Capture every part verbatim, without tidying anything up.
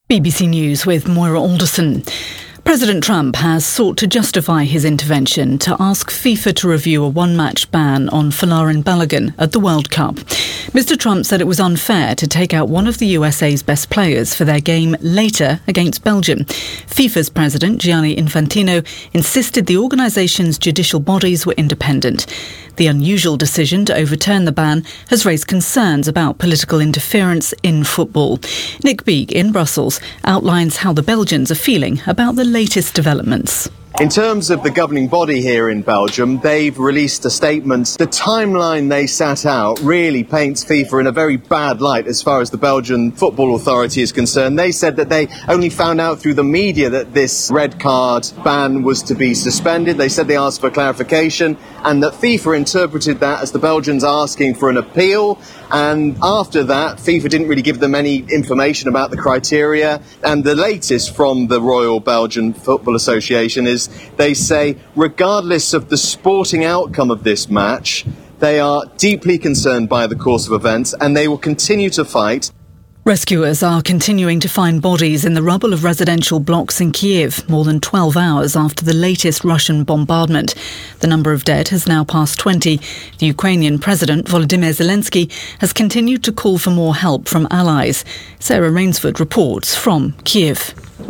B B C News with Moira Alderson. President Trump has sought to justify his intervention to ask FIFA to review a one-match ban on Folarin Balogun at the World Cup. Mister Trump said it was unfair to take out one of the U S A's best players for their game later against Belgium. FIFA's president, Gianni Infantino, insisted the organisation's judicial bodies were independent. The unusual decision to overturn the ban has raised concerns about political interference in football. Nick Beek in Brussels outlines how the Belgians are feeling about the latest developments. In terms of the governing body here in Belgium, they've released a statement. The timeline they set out really paints FIFA in a very bad light as far as the Belgian Football Authority is concerned. They said that they only found out through the media that this red card ban was to be suspended. They said they asked for clarification and that FIFA interpreted that as the Belgians asking for an appeal. And after that, FIFA didn't really give them any information about the criteria. And the latest from the Royal Belgian Football Association is they say, regardless of the sporting outcome of this match, they are deeply concerned by the course of events and they will continue to fight. Rescuers are continuing to find bodies in the rubble of residential blocks in Kiev, more than twelve hours after the latest Russian bombardment. The number of dead has now passed twenty. The Ukrainian President, Volodymyr Zelensky, has continued to call for more help from allies. Sarah Rainsford reports from Kiev.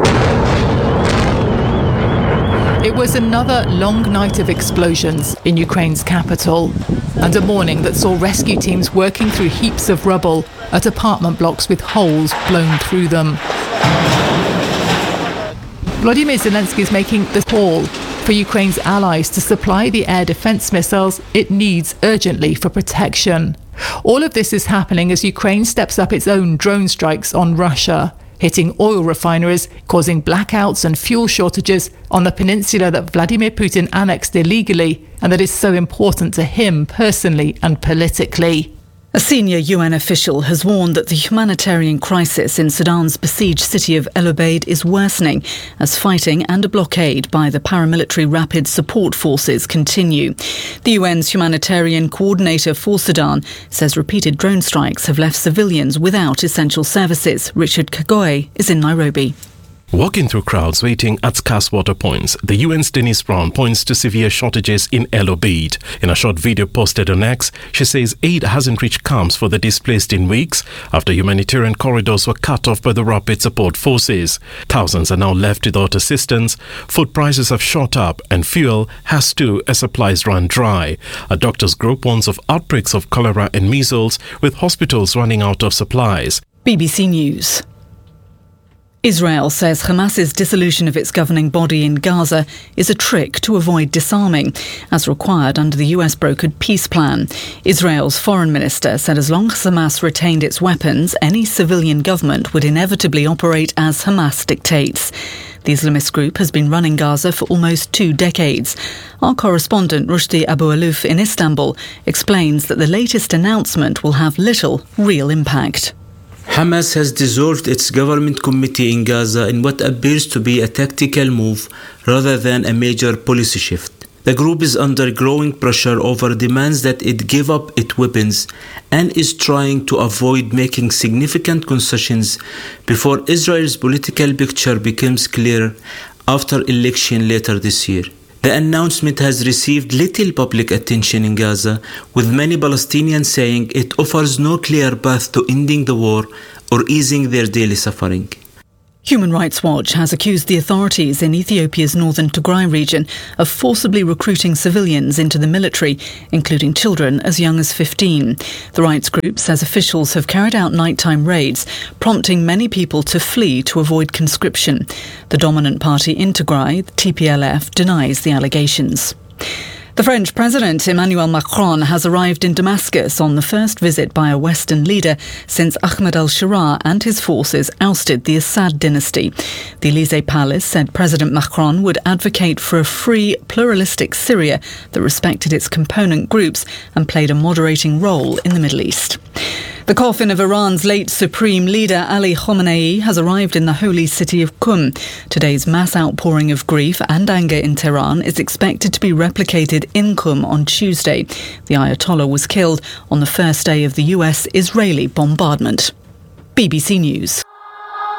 It was another long night of explosions in Ukraine's capital and a morning that saw rescue teams working through heaps of rubble at apartment blocks with holes blown through them. Volodymyr Zelensky is making the call for Ukraine's allies to supply the air defence missiles it needs urgently for protection. All of this is happening as Ukraine steps up its own drone strikes on Russia, hitting oil refineries, causing blackouts and fuel shortages on the peninsula that Vladimir Putin annexed illegally and that is so important to him personally and politically. A senior U N official has warned that the humanitarian crisis in Sudan's besieged city of El Obeid is worsening as fighting and a blockade by the paramilitary Rapid Support Forces continue. The U N's humanitarian coordinator for Sudan says repeated drone strikes have left civilians without essential services. Richard Kagoe is in Nairobi. Walking through crowds waiting at scarce water points, the U N's Denise Brown points to severe shortages in El Obeid. In a short video posted on X, she says aid hasn't reached camps for the displaced in weeks after humanitarian corridors were cut off by the Rapid Support Forces. Thousands are now left without assistance, food prices have shot up and fuel has too as supplies run dry. A doctors group warns of outbreaks of cholera and measles with hospitals running out of supplies. B B C News. Israel says Hamas's dissolution of its governing body in Gaza is a trick to avoid disarming, as required under the U S-brokered peace plan. Israel's foreign minister said as long as Hamas retained its weapons, any civilian government would inevitably operate as Hamas dictates. The Islamist group has been running Gaza for almost two decades. Our correspondent Rushdie Abu-Alouf in Istanbul explains that the latest announcement will have little real impact. Hamas has dissolved its government committee in Gaza in what appears to be a tactical move rather than a major policy shift. The group is under growing pressure over demands that it give up its weapons and is trying to avoid making significant concessions before Israel's political picture becomes clear after election later this year. The announcement has received little public attention in Gaza, with many Palestinians saying it offers no clear path to ending the war or easing their daily suffering. Human Rights Watch has accused the authorities in Ethiopia's northern Tigray region of forcibly recruiting civilians into the military, including children as young as fifteen. The rights group says officials have carried out nighttime raids, prompting many people to flee to avoid conscription. The dominant party in Tigray, the T P L F, denies the allegations. The French President Emmanuel Macron has arrived in Damascus on the first visit by a Western leader since Ahmed al-Sharaa and his forces ousted the Assad dynasty. The Élysée Palace said President Macron would advocate for a free, pluralistic Syria that respected its component groups and played a moderating role in the Middle East. The coffin of Iran's late supreme leader Ali Khamenei has arrived in the holy city of Qum. Today's mass outpouring of grief and anger in Tehran is expected to be replicated in Qum on Tuesday. The Ayatollah was killed on the first day of the U S-Israeli bombardment. B B C News.